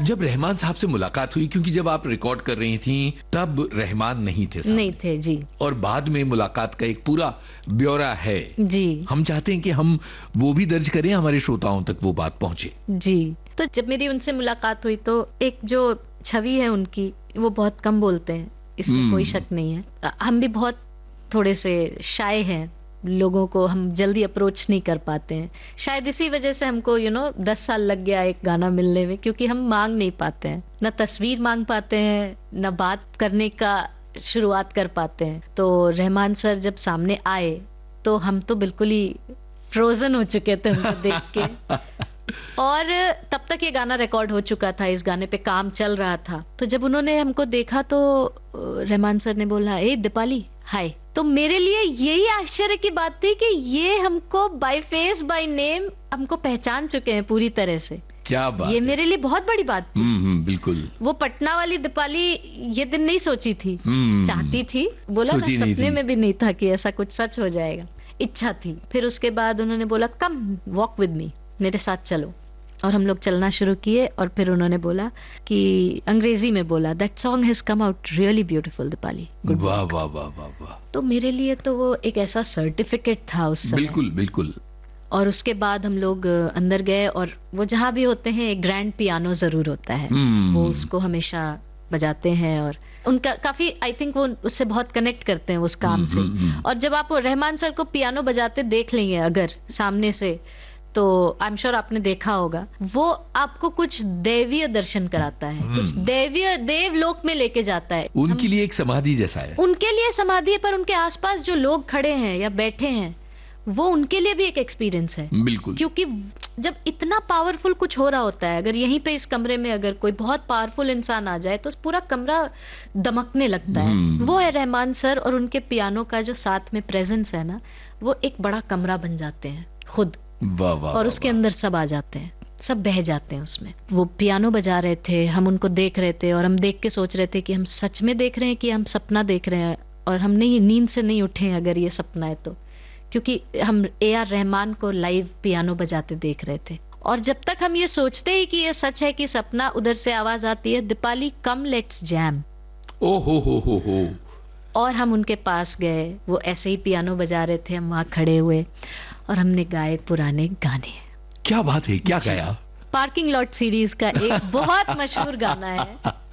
जब रहमान साहब से मुलाकात हुई, क्योंकि जब आप रिकॉर्ड कर रही थी तब रहमान नहीं थे सामने। नहीं थे जी। और बाद में मुलाकात का एक पूरा ब्यौरा है जी। हम चाहते हैं कि हम वो भी दर्ज करें, हमारे श्रोताओं तक वो बात पहुंचे। जी। तो जब मेरी उनसे मुलाकात हुई तो एक जो छवि है उनकी, वो बहुत कम बोलते हैं, इसमें कोई शक नहीं है। हम भी बहुत थोड़े से शाय हैं, लोगों को हम जल्दी अप्रोच नहीं कर पाते हैं। शायद इसी वजह से हमको 10 साल लग गया एक गाना मिलने में, क्योंकि हम मांग नहीं पाते हैं, न तस्वीर मांग पाते हैं, न बात करने का शुरुआत कर पाते हैं। तो रहमान सर जब सामने आए तो हम तो बिल्कुल ही फ्रोजन हो चुके थे उनको देख के। और तब तक ये गाना रिकॉर्ड हो चुका था, इस गाने पे काम चल रहा था। तो जब उन्होंने हमको देखा तो रहमान सर ने बोला, ए दीपाली हाय। तो मेरे लिए यही आश्चर्य की बात थी कि ये हमको बाय फेस बाय नेम हमको पहचान चुके हैं पूरी तरह से। क्या बात ये मेरे लिए बहुत बड़ी बात थी। बिल्कुल। वो पटना वाली दीपाली ये दिन नहीं सोची थी, चाहती थी, बोला ना, सपने में भी नहीं था कि ऐसा कुछ सच हो जाएगा, इच्छा थी। फिर उसके बाद उन्होंने बोला, कम वॉक विद मी, मेरे साथ चलो। और हम लोग चलना शुरू किए। और फिर उन्होंने बोला कि अंग्रेजी में बोला, that song has come out really beautiful Deepali. वाह वाह वाह वाह वाह। तो मेरे लिए तो वो एक ऐसा सर्टिफिकेट था उस समय। बिल्कुल बिल्कुल। और उसके बाद हम लोग अंदर गए, और वो जहां भी होते हैं एक ग्रैंड पियानो जरूर होता है, वो उसको हमेशा बजाते हैं। और उनका काफी, आई थिंक वो उससे बहुत कनेक्ट करते हैं उस काम से। और जब आप रहमान सर को पियानो बजाते देख लेंगे अगर सामने से, तो आई एम श्योर आपने देखा होगा, वो आपको कुछ दैवीय दर्शन कराता है, कुछ दैवीय देवलोक में लेके जाता है। उनके लिए एक समाधि जैसा है। उनके लिए समाधि है, पर उनके आसपास जो लोग खड़े हैं या बैठे हैं, वो उनके लिए भी एक एक्सपीरियंस है। बिल्कुल। क्योंकि जब इतना पावरफुल कुछ हो रहा होता है, अगर यहीं पे इस कमरे में अगर कोई बहुत पावरफुल इंसान आ जाए तो पूरा कमरा दमकने लगता है। वो है रहमान सर, और उनके पियानो का जो साथ में प्रेजेंस है ना, वो एक बड़ा कमरा बन जाते हैं खुद। वाह वाह। और उसके अंदर सब आ जाते हैं, सब बह जाते हैं उसमें। वो पियानो बजा रहे थे, हम उनको देख रहे थे, और हम देख के सोच रहे थे कि हम सच में देख रहे हैं कि हम सपना देख रहे हैं, और हम नहीं, नींद से नहीं उठे हैं अगर ये सपना है तो। क्योंकि हम ए.आर. रहमान को लाइव पियानो बजाते देख रहे थे। और जब तक हम ये सोचते ही कि ये सच है कि सपना, उधर से आवाज आती है, दीपाली कम लेट्स जैम। ओ हो। और हम उनके पास गए, वो ऐसे ही पियानो बजा रहे थे, हम वहां खड़े हुए और हमने गाए पुराने गाने। क्या बात है, क्या गाया? पार्किंग लॉट सीरीज का एक बहुत मशहूर गाना है।